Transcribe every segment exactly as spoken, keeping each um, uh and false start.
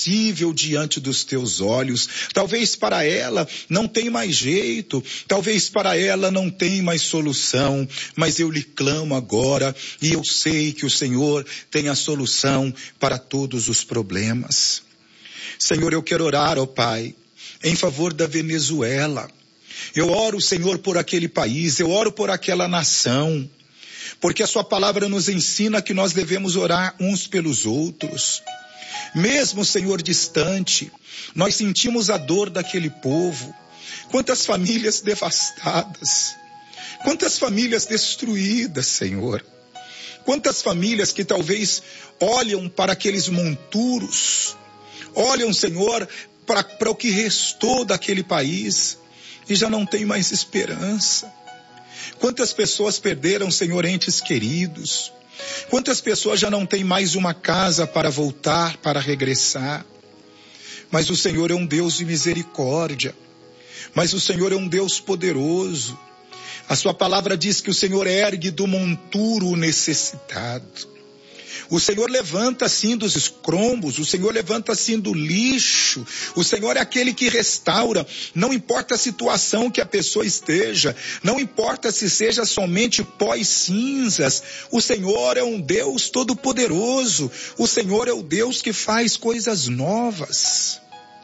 impossível diante dos teus olhos. Talvez para ela não tem mais jeito, talvez para ela não tem mais solução, mas eu lhe clamo agora e eu sei que o Senhor tem a solução para todos os problemas. Senhor, eu quero orar, ó Pai, em favor da Venezuela. Eu oro, Senhor, por aquele país, eu oro por aquela nação, porque a sua palavra nos ensina que nós devemos orar uns pelos outros. Mesmo, Senhor, distante, nós sentimos a dor daquele povo. Quantas famílias devastadas, quantas famílias destruídas, Senhor. Quantas famílias que talvez olham para aqueles monturos, olham, Senhor, para, para o que restou daquele país e já não tem mais esperança. Quantas pessoas perderam, Senhor, entes queridos? Quantas pessoas já não têm mais uma casa para voltar, para regressar? Mas o Senhor é um Deus de misericórdia. Mas o Senhor é um Deus poderoso. A sua palavra diz que o Senhor ergue do monturo o necessitado. O Senhor levanta assim dos escombros, o Senhor levanta assim do lixo, o Senhor é aquele que restaura, não importa a situação que a pessoa esteja, não importa se seja somente pó e cinzas, o Senhor é um Deus todo-poderoso, o Senhor é o Deus que faz coisas novas.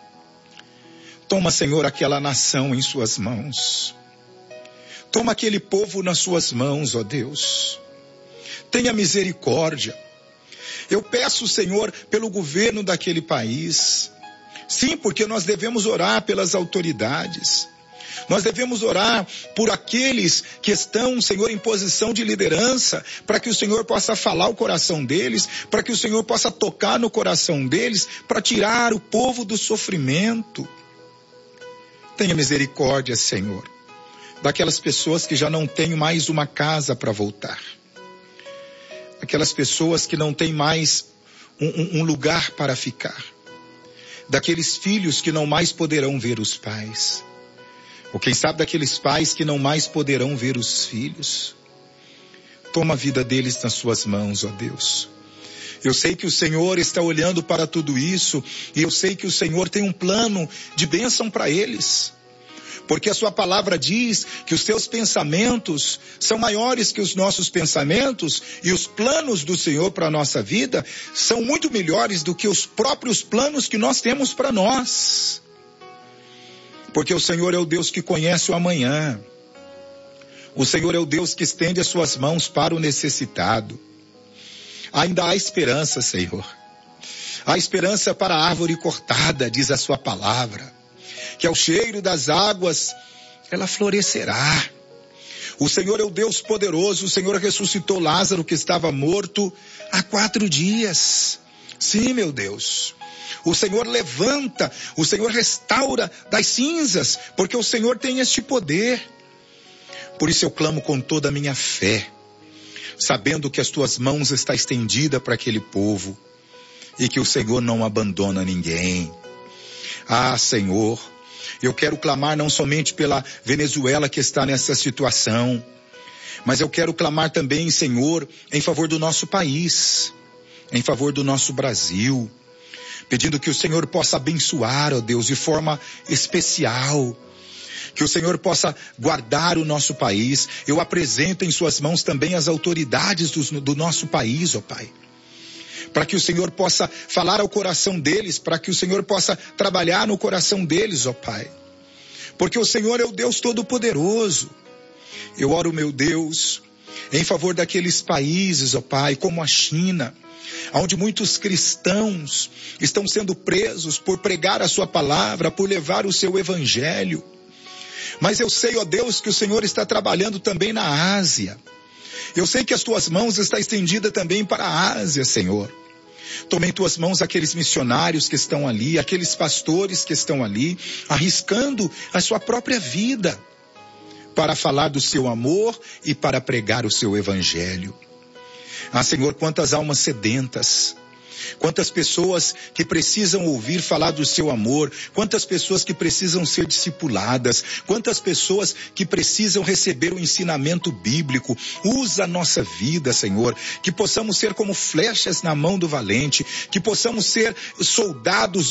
Toma, Senhor, aquela nação em suas mãos, toma aquele povo nas suas mãos, ó Deus, tenha misericórdia. Eu peço, Senhor, pelo governo daquele país. Sim, porque nós devemos orar pelas autoridades. Nós devemos orar por aqueles que estão, Senhor, em posição de liderança, para que o Senhor possa falar o coração deles, para que o Senhor possa tocar no coração deles, para tirar o povo do sofrimento. Tenha misericórdia, Senhor, daquelas pessoas que já não têm mais uma casa para voltar. Aquelas pessoas que não têm mais um, um lugar para ficar. Daqueles filhos que não mais poderão ver os pais. Ou quem sabe daqueles pais que não mais poderão ver os filhos. Toma a vida deles nas suas mãos, ó Deus. Eu sei que o Senhor está olhando para tudo isso e eu sei que o Senhor tem um plano de bênção para eles. Porque a sua palavra diz que os teus pensamentos são maiores que os nossos pensamentos e os planos do Senhor para a nossa vida são muito melhores do que os próprios planos que nós temos para nós. Porque o Senhor é o Deus que conhece o amanhã. O Senhor é o Deus que estende as suas mãos para o necessitado. Ainda há esperança, Senhor. Há esperança para a árvore cortada, diz a sua palavra. Que ao cheiro das águas, ela florescerá. O Senhor é o Deus poderoso, o Senhor ressuscitou Lázaro que estava morto há quatro dias. Sim, meu Deus. O Senhor levanta, o Senhor restaura das cinzas, porque o Senhor tem este poder. Por isso eu clamo com toda a minha fé, sabendo que as tuas mãos estão estendidas para aquele povo e que o Senhor não abandona ninguém. Ah, Senhor, eu quero clamar não somente pela Venezuela que está nessa situação, mas eu quero clamar também, Senhor, em favor do nosso país, em favor do nosso Brasil, pedindo que o Senhor possa abençoar, ó Deus, de forma especial, que o Senhor possa guardar o nosso país. Eu apresento em suas mãos também as autoridades do, do nosso país, ó Pai, para que o Senhor possa falar ao coração deles, para que o Senhor possa trabalhar no coração deles, ó Pai. Porque o Senhor é o Deus Todo-Poderoso. Eu oro, meu Deus, em favor daqueles países, ó Pai, como a China, onde muitos cristãos estão sendo presos por pregar a sua palavra, por levar o seu evangelho. Mas eu sei, ó Deus, que o Senhor está trabalhando também na Ásia. Eu sei que as tuas mãos estão estendidas também para a Ásia, Senhor. Toma em tuas mãos aqueles missionários que estão ali, aqueles pastores que estão ali, arriscando a sua própria vida para falar do seu amor e para pregar o seu evangelho. Ah, Senhor, quantas almas sedentas, quantas pessoas que precisam ouvir falar do seu amor, quantas pessoas que precisam ser discipuladas, quantas pessoas que precisam receber o ensinamento bíblico. Usa a nossa vida, Senhor, que possamos ser como flechas na mão do valente, que possamos ser soldados